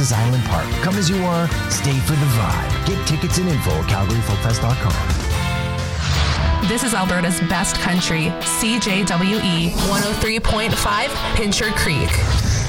Rise Island Park. Come as you are, stay for the vibe. Get tickets and info at CalgaryFolkFest.com. This is Alberta's best country, CJWE 103.5 Pincher Creek.